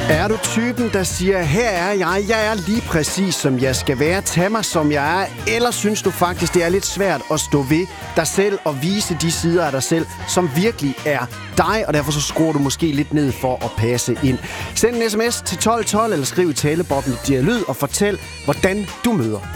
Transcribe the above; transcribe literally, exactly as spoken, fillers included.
Er du typen, der siger, her er jeg, jeg er lige præcis som jeg skal være, tag mig som jeg er, eller synes du faktisk, det er lidt svært at stå ved dig selv og vise de sider af dig selv, som virkelig er dig, og derfor så skruer du måske lidt ned for at passe ind. Send en sms til tolv tolv eller skriv i taleboblen dit lyd og fortæl, hvordan du møder